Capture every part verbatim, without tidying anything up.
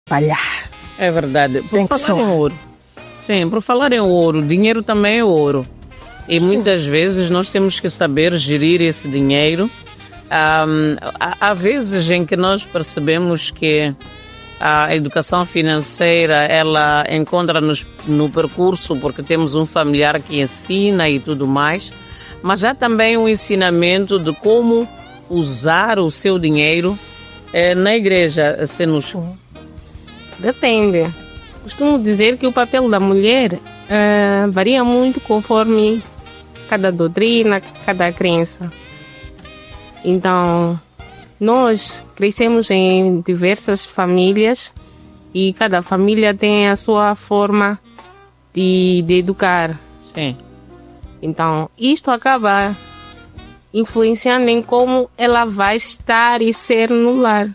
espalhar. É verdade. Por Tem que falar ser. em ouro. Sim, por falar em ouro, dinheiro também é ouro. E Sim. muitas vezes nós temos que saber gerir esse dinheiro. Um, há, há vezes em que nós percebemos que a educação financeira ela encontra-nos no percurso porque temos um familiar que ensina e tudo mais, mas há também um ensinamento de como usar o seu dinheiro eh, na igreja, se nos... Depende. Costumo dizer que o papel da mulher eh, varia muito conforme cada doutrina, cada crença. Então, nós crescemos em diversas famílias e cada família tem a sua forma de, de educar. Sim. Então, isto acaba influenciando em como ela vai estar e ser no lar.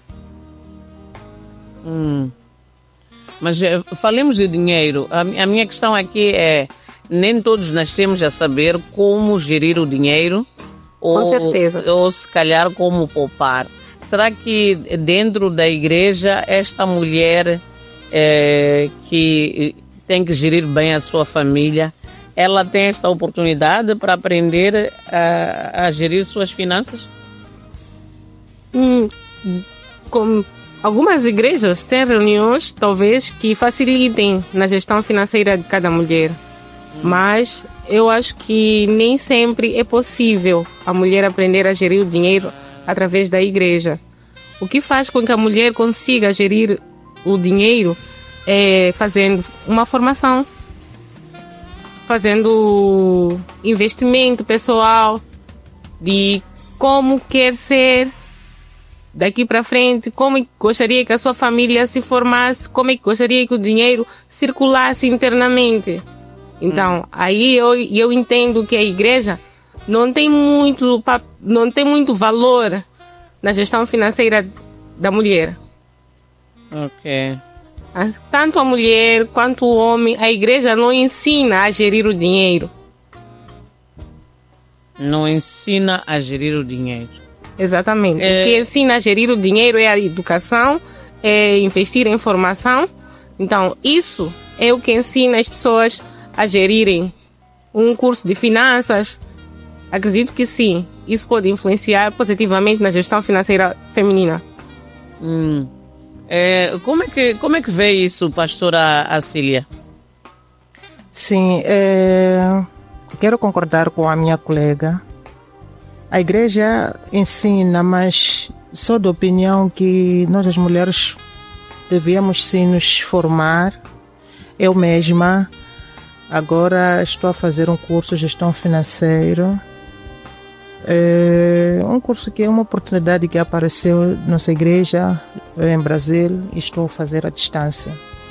Hum. Mas eh, falemos de dinheiro. A, a minha questão aqui é, nem todos nascemos a saber como gerir o dinheiro. Com ou, certeza. Ou se calhar como poupar. Será que dentro da igreja esta mulher eh, que tem que gerir bem a sua família, ela tem esta oportunidade para aprender a, a gerir suas finanças? Hum, com algumas igrejas têm reuniões, talvez, que facilitem na gestão financeira de cada mulher. Mas eu acho que nem sempre é possível a mulher aprender a gerir o dinheiro através da igreja. O que faz com que a mulher consiga gerir o dinheiro é fazendo uma formação, fazendo investimento pessoal de como quer ser daqui para frente, como gostaria que a sua família se formasse, como é que gostaria que o dinheiro circulasse internamente. Então, hum. aí eu, eu entendo que a igreja não tem muito, não tem muito valor na gestão financeira da mulher. Ok. Tanto a mulher quanto o homem, a igreja não ensina a gerir o dinheiro. Não ensina a gerir o dinheiro. Exatamente. É... O que ensina a gerir o dinheiro é a educação, é investir em formação. Então, isso é o que ensina as pessoas a gerirem um curso de finanças. Acredito que sim, isso pode influenciar positivamente na gestão financeira feminina. Hum. É, como, é que, como é que vê isso, pastora Acília? Sim, é, quero concordar com a minha colega. A igreja ensina, mas sou da opinião que nós as mulheres devíamos sim nos formar. Eu mesma agora estou a fazer um curso de gestão financeira. É um curso que é uma oportunidade que apareceu na nossa igreja em Brasil e estou a fazer à distância.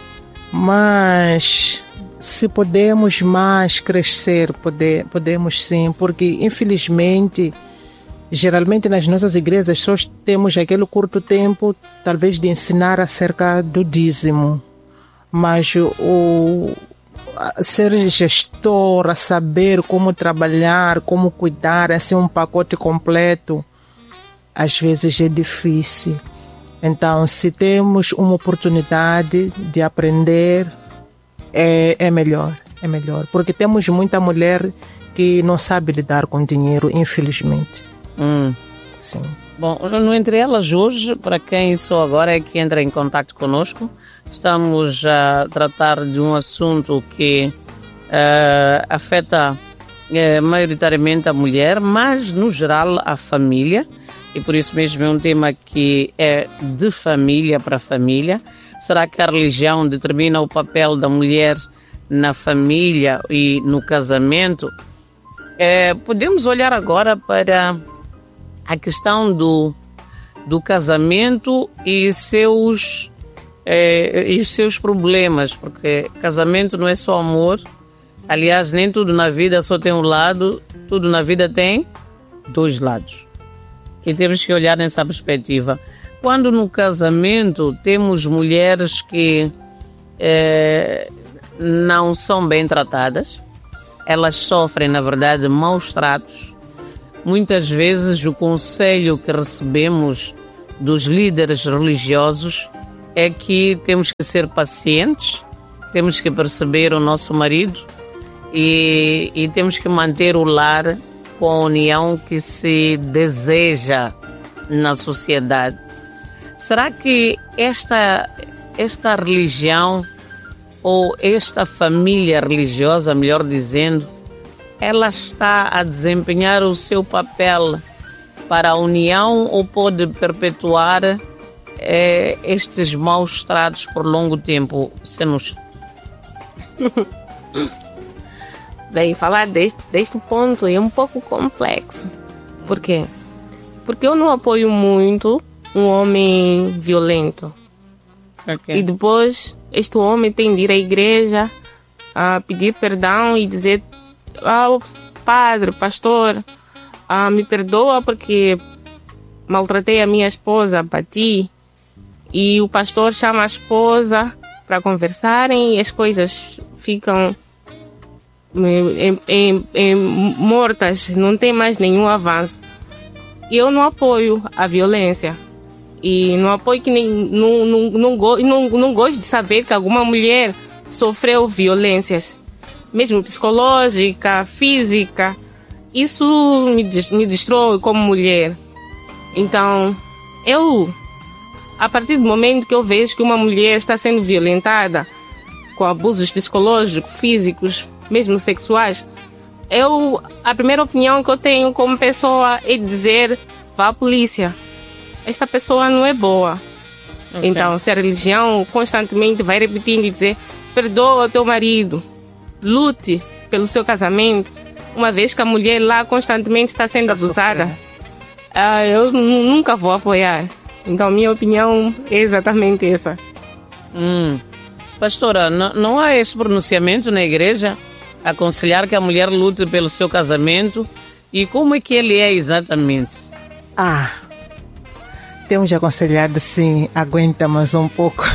Mas se podemos mais crescer, poder, podemos sim, porque infelizmente, geralmente nas nossas igrejas só temos aquele curto tempo, talvez de ensinar acerca do dízimo. Mas o ser gestor, a saber como trabalhar, como cuidar, assim um pacote completo, às vezes é difícil. Então, se temos uma oportunidade de aprender, é, é melhor, é melhor. Porque temos muita mulher que não sabe lidar com dinheiro, infelizmente. Hum. Sim. Bom, no Entre Elas hoje, para quem só agora é que entra em contato conosco, estamos a tratar de um assunto que uh, afeta uh, maioritariamente a mulher, mas no geral a família, e por isso mesmo é um tema que é de família para família. Será que a religião determina o papel da mulher na família e no casamento? Uh, podemos olhar agora para a questão do, do casamento e seus... É, e os seus problemas, porque casamento não é só amor. Aliás, nem tudo na vida só tem um lado, tudo na vida tem dois lados. E temos que olhar nessa perspectiva. Quando no casamento temos mulheres que é, não são bem tratadas, elas sofrem, na verdade, maus tratos. Muitas vezes o conselho que recebemos dos líderes religiosos é que temos que ser pacientes, temos que perceber o nosso marido e, e temos que manter o lar com a união que se deseja na sociedade. Será que esta, esta religião ou esta família religiosa, melhor dizendo, ela está a desempenhar o seu papel para a união ou pode perpetuar eh, estes maus tratos por longo tempo? Você nos... Bem, falar deste, deste ponto é um pouco complexo. Por quê? Porque eu não apoio muito um homem violento. Okay. E depois, este homem tem de ir à igreja a pedir perdão e dizer: ah, padre, pastor, ah, me perdoa porque maltratei a minha esposa, bati. E o pastor chama a esposa para conversarem e as coisas ficam em, em, em, mortas, não tem mais nenhum avanço. Eu não apoio a violência. E não apoio que nem, não, não, não, go, não, não gosto de saber que alguma mulher sofreu violências, mesmo psicológica, física. Isso me, me destrói como mulher. Então, eu, a partir do momento que eu vejo que uma mulher está sendo violentada com abusos psicológicos, físicos, mesmo sexuais, eu, a primeira opinião que eu tenho como pessoa é dizer: vá à polícia. Esta pessoa não é boa. Okay. Então, se a religião constantemente vai repetindo e dizer: perdoa o teu marido, lute pelo seu casamento, uma vez que a mulher lá constantemente está sendo está abusada, uh, eu nunca vou apoiar. Então, minha opinião é exatamente essa. Hum. Pastora, não, não há esse pronunciamento na igreja aconselhar que a mulher lute pelo seu casamento? E como é que ele é exatamente? Ah... Temos aconselhado, sim, aguenta mais um pouco.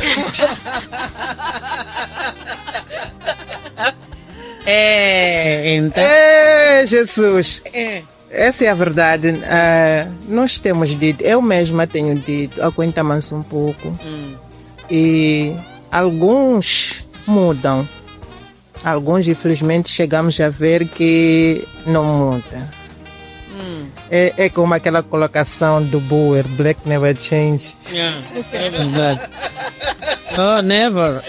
É, então... É, Jesus! É. Essa é a verdade. Uh, nós temos dito, eu mesma tenho dito, aguenta mais um pouco. Hum. E alguns mudam. Alguns, infelizmente, chegamos a ver que não muda. É, é como aquela colocação do Boer, Black never change. Yeah, é verdade. Oh, never.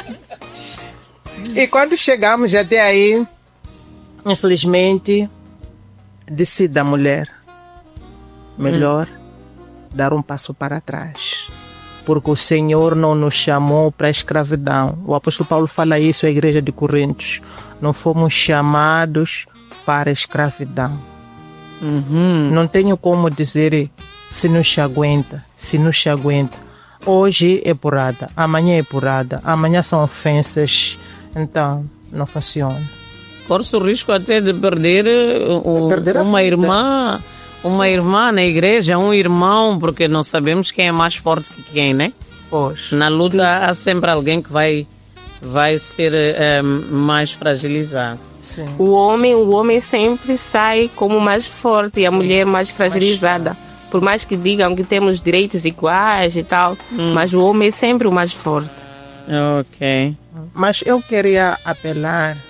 E quando chegamos até aí, infelizmente, decide a mulher melhor hum. dar um passo para trás. Porque o Senhor não nos chamou para a escravidão. O apóstolo Paulo fala isso à igreja de Coríntios. Não fomos chamados para a escravidão. Uhum. Não tenho como dizer se nos aguenta, se nos aguenta. Hoje é porrada, amanhã é porrada, amanhã são ofensas. Então, não funciona. Corre o risco até de perder, o, perder uma vida. irmã, uma Sim. irmã na igreja, um irmão, porque não sabemos quem é mais forte que quem, né? Pois. Na luta há sempre alguém que vai, vai ser é, mais fragilizado. Sim. O homem, o homem sempre sai como mais forte e a Sim. mulher mais fragilizada. Mais... Por mais que digam que temos direitos iguais e tal, hum. mas o homem é sempre o mais forte. Ok. Mas eu queria apelar,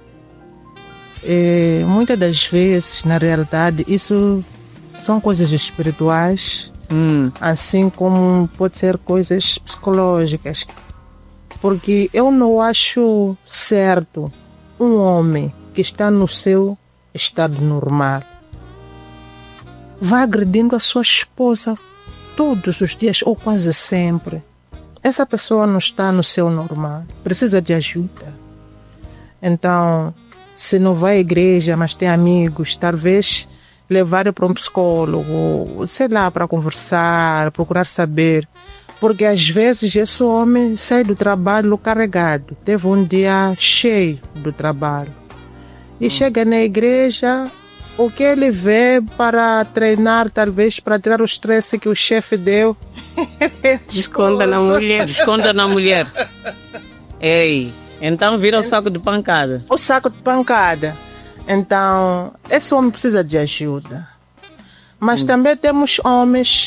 eh, muitas das vezes, na realidade, isso são coisas espirituais, hum. assim como pode ser coisas psicológicas. Porque eu não acho certo um homem que está no seu estado normal vai agredindo a sua esposa todos os dias ou quase sempre. Essa pessoa não está no seu normal, precisa de ajuda. Então, se não vai à igreja, mas tem amigos, talvez levar para um psicólogo, sei lá, para conversar, procurar saber. Porque às vezes esse homem sai do trabalho carregado, teve um dia cheio do trabalho. E hum. chega na igreja, o que ele vê para treinar, talvez para tirar o estresse que o chefe deu. Desconta na mulher. Desconta na mulher. Ei, então vira o saco de pancada. O saco de pancada. Então, esse homem precisa de ajuda. Mas hum. também temos homens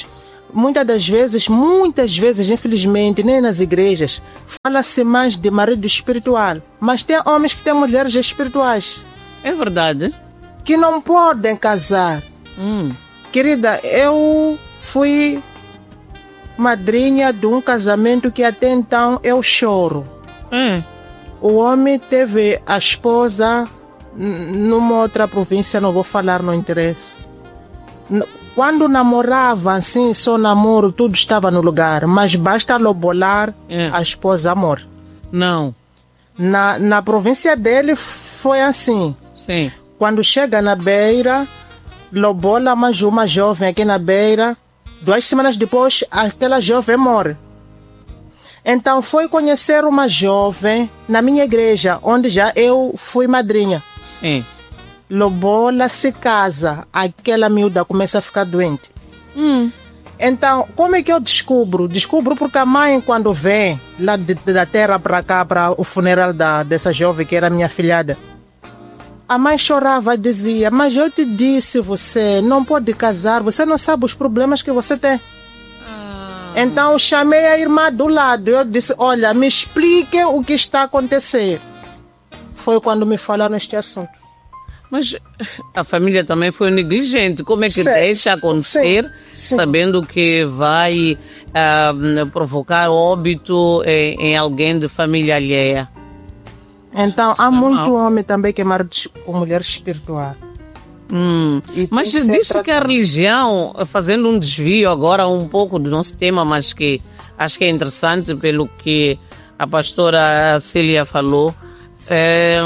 muitas das vezes, muitas vezes, infelizmente, nem nas igrejas, fala-se mais de marido espiritual. Mas tem homens que têm mulheres espirituais. É verdade. Que não podem casar. Hum. Querida, eu fui madrinha de um casamento que até então eu choro. Hum. O homem teve a esposa numa outra província, não vou falar, não interessa. Quando namorava assim, só namoro, tudo estava no lugar, mas basta lobolar, é. a esposa morre. Não. Na, na província dele foi assim. Sim. Quando chega na beira, lobola mais uma jovem aqui na beira, duas semanas depois, aquela jovem morre. Então foi conhecer uma jovem na minha igreja, onde já eu fui madrinha. Sim. Lobola se casa, aquela miúda começa a ficar doente. Hum. Então, como é que eu descubro? Descubro porque a mãe, quando vem lá de, da terra para cá, para o funeral da, dessa jovem que era minha filhada, a mãe chorava e dizia: mas eu te disse, você não pode casar, você não sabe os problemas que você tem. Ah. Então, eu chamei a irmã do lado, eu disse: olha, me explique o que está a acontecer. Foi quando me falaram este assunto. Mas a família também foi negligente. Como é que Sim. deixa acontecer, Sim. Sim. sabendo que vai uh, provocar óbito em, em alguém de família alheia? Então, há muito homem também que é marido com mulher espiritual. Hum. Mas diz que a religião, fazendo um desvio agora um pouco do nosso tema, mas que acho que é interessante pelo que a pastora Cília falou, é,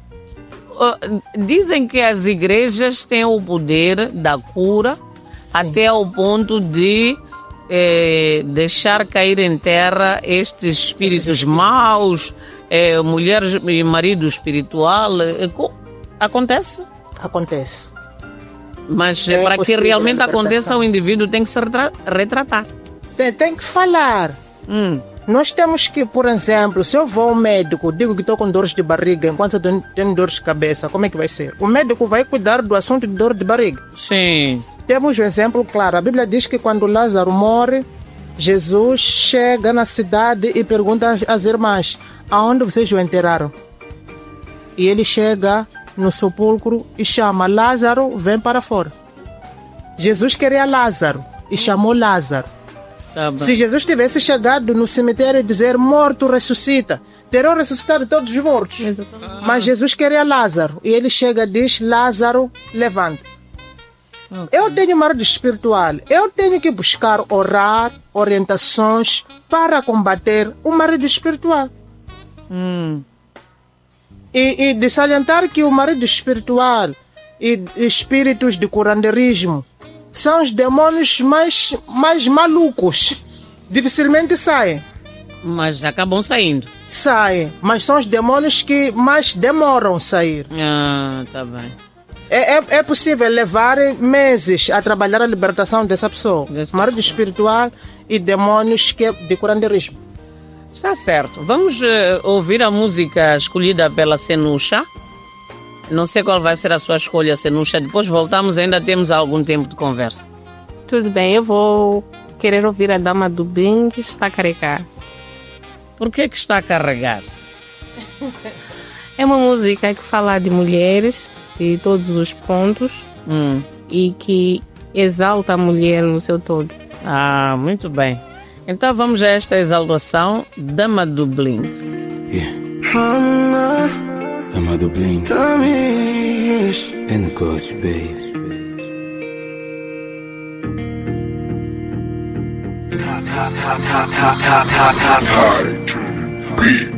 dizem que as igrejas têm o poder da cura. Sim. Até ao ponto de é, deixar cair em terra estes espíritos maus, é, mulher e marido espiritual. É, acontece? Acontece. Mas é para que realmente aconteça, o indivíduo tem que se retra- retratar. Tem, tem que falar. Hum. Nós temos que, por exemplo, se eu vou ao médico, digo que estou com dores de barriga, enquanto eu tenho dores de cabeça, como é que vai ser? O médico vai cuidar do assunto de dor de barriga. Sim. Temos um exemplo claro. A Bíblia diz que quando Lázaro morre, Jesus chega na cidade e pergunta às irmãs: aonde vocês o enterraram? E ele chega no sepulcro e chama: Lázaro, vem para fora. Jesus queria Lázaro e chamou Lázaro. Tá bem. Se Jesus tivesse chegado no cemitério e dizer: morto ressuscita, teriam ressuscitado todos os mortos. Exatamente. Mas Jesus queria Lázaro e ele chega e diz: Lázaro, levanta. Okay. Eu tenho marido espiritual, eu tenho que buscar orar, orientações para combater o marido espiritual. Hum. E, e de salientar que o marido espiritual e espíritos de curanderismo são os demônios mais, mais malucos. Dificilmente saem. Mas acabam saindo. Saem, mas são os demônios que mais demoram a sair. Ah, tá bem. É, é, é possível levar meses a trabalhar a libertação dessa pessoa. Dessa marido pessoa. espiritual e demônios que, de curanderismo. Está certo. Vamos uh, ouvir a música escolhida pela Senusha. Não sei qual vai ser a sua escolha, Senusha. Depois voltamos, ainda temos algum tempo de conversa. Tudo bem, eu vou querer ouvir a Dama do Bling, que está a carregar. Por que que está a carregar? É uma música que fala de mulheres, de todos os pontos, hum. e que exalta a mulher no seu todo. Ah, muito bem. Então vamos a esta exaltação, Dama do Bling. Yeah. Mama, Dama do Bling. Tamis. And the Ghost Space. High beat.